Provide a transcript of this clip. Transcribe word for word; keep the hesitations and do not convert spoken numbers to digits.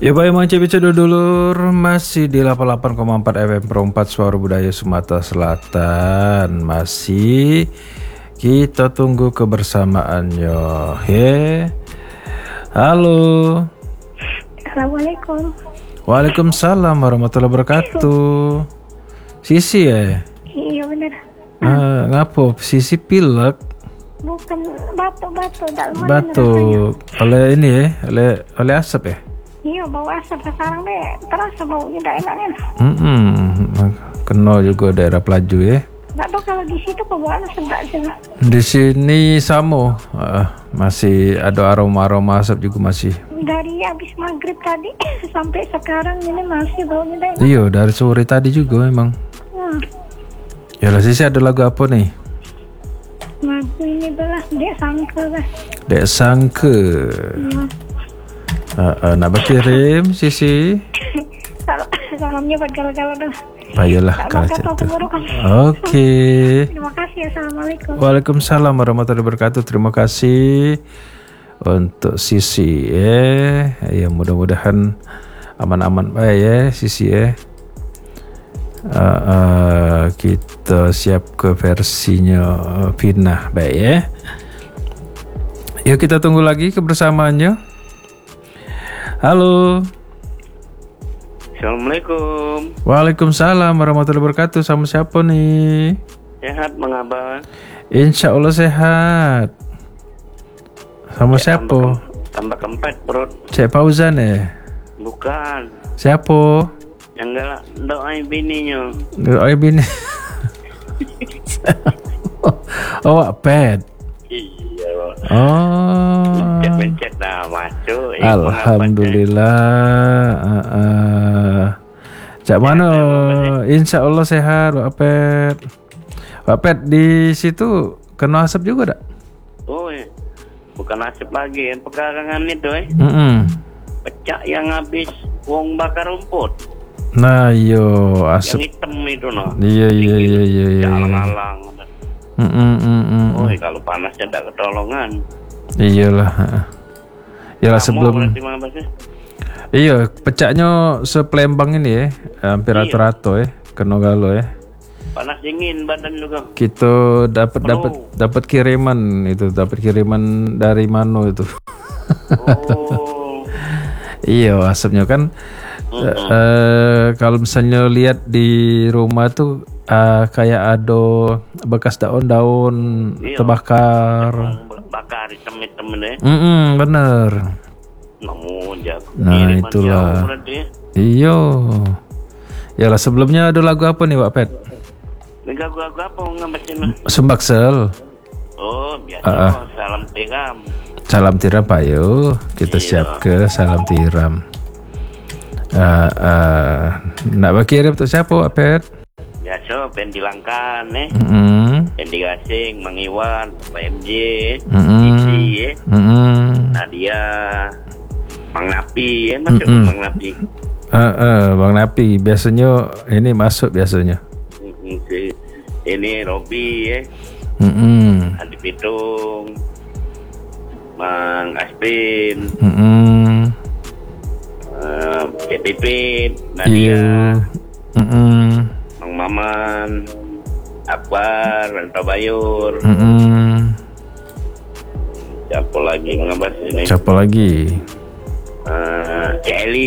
Ya baik Mang Cibicu dulur, masih di delapan puluh delapan koma empat F M Perempat Suara Budaya Sumatera Selatan. Masih kita tunggu kebersamaannya. He. Halo. Assalamualaikum. Waalaikumsalam warahmatullahi wabarakatuh. Sisi ya? Iya benar. Ah, ngapo? Sisi pilek. Bukan batuk-batuk dalam Batuk. Oleh ini ya, oleh oleh asap ya? Iya bau asap sekarang deh, terasa baunya tidak enak kan? Hmm, kena juga daerah Pelaju ya. Nggak tahu kalau di situ kok bau asap nggak sih? Di sini sama, uh, masih ada aroma-aroma asap juga masih. Dari habis maghrib tadi sampai sekarang ini masih baunya tidak enak. Iya, dari sore tadi juga memang. Hmm. Ya lah sisi ada lagu apa nih? Lagu ini belah Dek Sangke lah. Dek Sangke. Hmm. Uh, uh, nak berkirim sisi. Salamnya buat galau-galau dong. Baiklah kalau gitu. Oke. Terima kasih. Assalamualaikum. Waalaikumsalam warahmatullahi wabarakatuh. Terima kasih untuk sisi ya. Ya mudah-mudahan aman-aman baik ya sisi ya. Uh, uh, kita siap ke versinya uh, Pinah baik ya. Yuk kita tunggu lagi kebersamaannya. Halo. Assalamualaikum. Waalaikumsalam warahmatullahi wabarakatuh. Sama siapa nih? Sehat Mang Abah? Insya Allah sehat. Sama ya, siapa? Tambah, tambah kempet perut. Cek Fauzan ya? Bukan. Siapa? Yang enggak doain bininya. Doain bini. Oh, pet. Iya. Oh. Pencet-pencet dah masuk. Eh, Alhamdulillah. Uh, uh. Cak mana? Insya Allah sehat, Pak Pet. Pak Pet di situ kena asap juga tak? Oh, eh. Bukan asap lagi, yang pekarangan itu eh. Mm -mm. Pecah yang habis wong bakar rumput. Nah, yo asap. Yang hitam itu noh. Iya iya iya iya iya. Alang-alang. Mm -mm, mm -mm. Oh, kalau panasnya tak ketolongan. Iyalah. Iyalah sebelum. Iya, pecahnya sepelembang ini ya, hampir iya. rata-rata ya, kena galo ya. Panas dingin badan juga. Kita dapat dapat dapat kiriman itu, dapat kiriman dari mana itu? Oh. Iya, asapnya kan. Uh, uh, kalau misalnya lihat di rumah tuh uh, kayak ada bekas daun-daun iya, terbakar. Bakar hitam-hitam deh. Mm -mm, bener. Nah itulah. Iyo. Yalah sebelumnya ada lagu apa nih Pak Pet? Lagu apa ngambesin? Sumbaksel. Oh biasa. Uh, uh. Salam tiram. Salam tiram Pak yo. Kita iyo. Siap ke salam tiram. Uh, uh, nak berkirim untuk siapa Pak Pet? Biasa pen dilangkan eh. Mm -hmm. Pen digasing Mang Iwan, Pak M J, mm -hmm. Isi eh. Mm -hmm. Nadia, Bang Napi eh masuk mm -hmm. Bang Napi. Uh, uh, Bang Napi biasanya ini masuk biasanya. Mm -hmm. Si, ini Robi eh. Mm -hmm. Adi Pitung, Mang Aspin. Mm -hmm. Uh, Pipin, Nadia, yeah. mm -hmm. Mang Maman, Akbar, Rantabayur. Mm -hmm. Siapa lagi ngebahas ini? Siapa lagi? Uh, Celi.